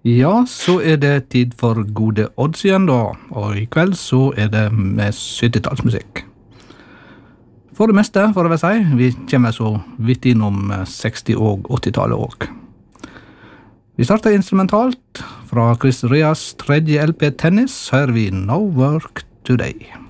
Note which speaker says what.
Speaker 1: Ja, så det tid for gode odds igjen da, og i kveld så det med 70-tallsmusikk. For det meste, for å si, vi kommer så vidt innom 60- og 80-tallet også. Vi starter instrumentalt. Fra Chris Reas tredje LP Tennis hører vi No Work Today.